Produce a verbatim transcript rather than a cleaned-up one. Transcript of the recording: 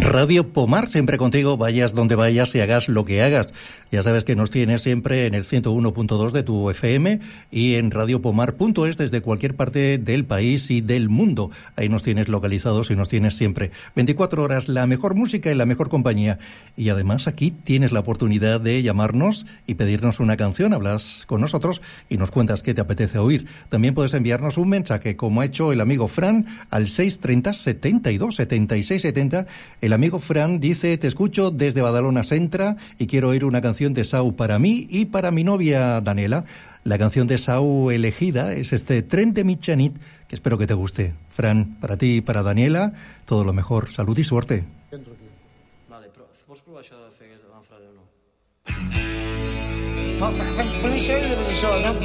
Radio Pomar, siempre contigo, vayas donde vayas y hagas lo que hagas. Ya sabes que nos tienes siempre en el ciento uno punto dos de tu F M y en radio pomar punto es desde cualquier parte del país y del mundo. Ahí nos tienes localizados y nos tienes siempre. veinticuatro horas, la mejor música y la mejor compañía. Y además aquí tienes la oportunidad de llamarnos y pedirnos una canción. Hablas con nosotros y nos cuentas qué te apetece oír. También puedes enviarnos un mensaje, como ha hecho el amigo Fran, al seis treinta, setenta y dos, setenta y seis setenta. El amigo Fran dice: te escucho desde Badalona Centra y quiero oír una canción de Sau para mí y para mi novia Daniela. La canción de Sau elegida es este Tren de Mitjanit, que espero que te guste. Fran, para ti y para Daniela, todo lo mejor. Salud y suerte. Vale, però vols provar això de fer la frase o no? Per això i després això, no?